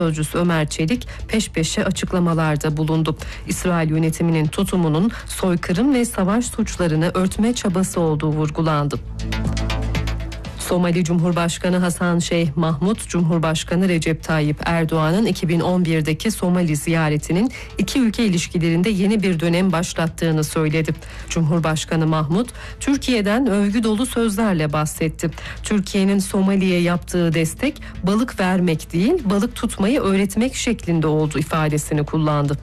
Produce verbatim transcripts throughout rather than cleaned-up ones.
Sözcüsü Ömer Çelik peş peşe açıklamalarda bulundu. İsrail yönetiminin tutumunun soykırım ve savaş suçlarını örtme çabası olduğu vurgulandı. Somali Cumhurbaşkanı Hasan Şeyh Mahmut, Cumhurbaşkanı Recep Tayyip Erdoğan'ın iki bin on birdeki Somali ziyaretinin iki ülke ilişkilerinde yeni bir dönem başlattığını söyledi. Cumhurbaşkanı Mahmut, Türkiye'den övgü dolu sözlerle bahsetti. Türkiye'nin Somali'ye yaptığı destek balık vermek değil, balık tutmayı öğretmek şeklinde oldu ifadesini kullandı.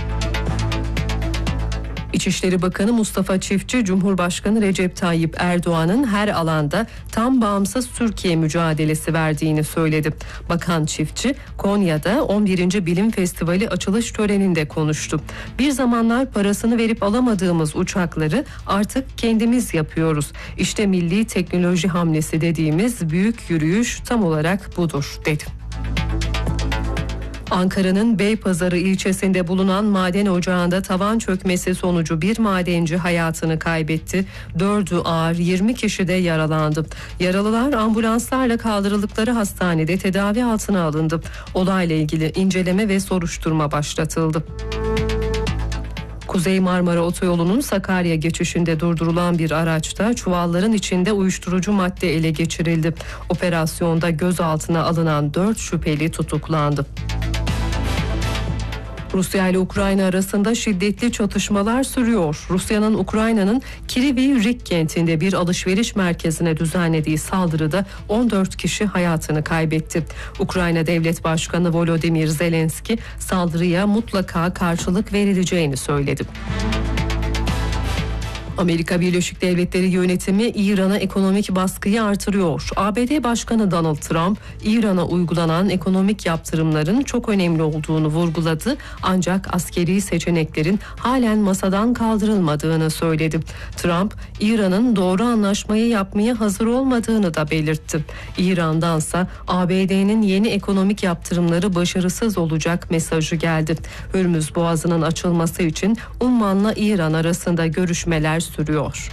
İçişleri Bakanı Mustafa Çiftçi, Cumhurbaşkanı Recep Tayyip Erdoğan'ın her alanda tam bağımsız Türkiye mücadelesi verdiğini söyledi. Bakan Çiftçi, Konya'da on birinci Bilim Festivali açılış töreninde konuştu. Bir zamanlar parasını verip alamadığımız uçakları artık kendimiz yapıyoruz. İşte milli teknoloji hamlesi dediğimiz büyük yürüyüş tam olarak budur, dedi. Ankara'nın Beypazarı ilçesinde bulunan maden ocağında tavan çökmesi sonucu bir madenci hayatını kaybetti. Dördü ağır, yirmi kişi de yaralandı. Yaralılar ambulanslarla kaldırıldıkları hastanede tedavi altına alındı. Olayla ilgili inceleme ve soruşturma başlatıldı. Kuzey Marmara Otoyolu'nun Sakarya geçişinde durdurulan bir araçta çuvalların içinde uyuşturucu madde ele geçirildi. Operasyonda gözaltına alınan dört şüpheli tutuklandı. Rusya ile Ukrayna arasında şiddetli çatışmalar sürüyor. Rusya'nın Ukrayna'nın Kryvyi Rih kentinde bir alışveriş merkezine düzenlediği saldırıda on dört kişi hayatını kaybetti. Ukrayna Devlet Başkanı Volodymyr Zelenski saldırıya mutlaka karşılık verileceğini söyledi. Amerika Birleşik Devletleri yönetimi İran'a ekonomik baskıyı artırıyor. A B D Başkanı Donald Trump, İran'a uygulanan ekonomik yaptırımların çok önemli olduğunu vurguladı. Ancak askeri seçeneklerin halen masadan kaldırılmadığını söyledi. Trump, İran'ın doğru anlaşmayı yapmaya hazır olmadığını da belirtti. İran'dansa A B D'nin yeni ekonomik yaptırımları başarısız olacak mesajı geldi. Hürmüz Boğazı'nın açılması için Umman'la İran arasında görüşmeler sürüyor.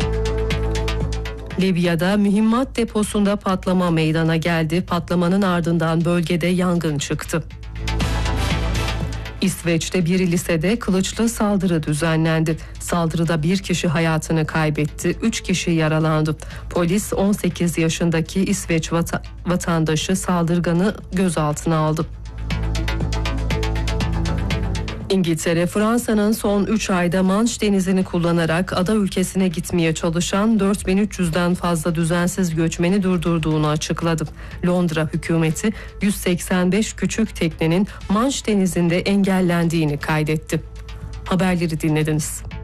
Libya'da mühimmat deposunda patlama meydana geldi. Patlamanın ardından bölgede yangın çıktı. İsveç'te bir lisede kılıçlı saldırı düzenlendi. Saldırıda bir kişi hayatını kaybetti, üç kişi yaralandı. Polis on sekiz yaşındaki İsveç vata- vatandaşı saldırganı gözaltına aldı. İngiltere, Fransa'nın son üç ayda Manş Denizi'ni kullanarak ada ülkesine gitmeye çalışan dört bin üç yüzden fazla düzensiz göçmeni durdurduğunu açıkladı. Londra hükümeti yüz seksen beş küçük teknenin Manş Denizi'nde engellendiğini kaydetti. Haberleri dinlediniz.